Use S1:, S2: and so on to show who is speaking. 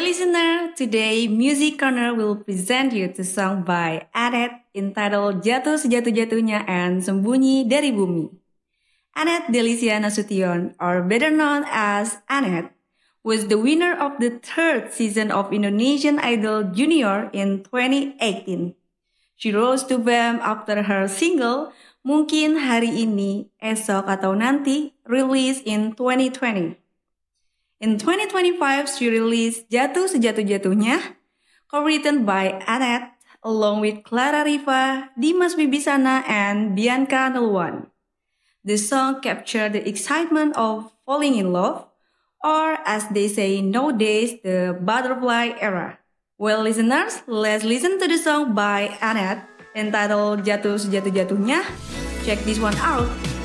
S1: listener, today Music Corner will present you the song by Anet entitled Jatuh Sejatuh-Jatuhnya and Sembunyi dari Bumi. Anet Delicia Nasution, or better known as Anet, was the winner of the third season of Indonesian Idol Junior in 2018. She rose to fame after her single Mungkin Hari Ini, Esok atau Nanti, released in 2020. In 2025, she released Jatuh Sejatuh-Jatuhnya, co-written by Anet, along with Clara Riva, Dimas Wibisana, and Bianca Nulwan. The song captured the excitement of falling in love, or as they say nowadays, the butterfly era. Well, listeners, let's listen to the song by Anet entitled Jatuh Sejatuh-Jatuhnya. Check this one out.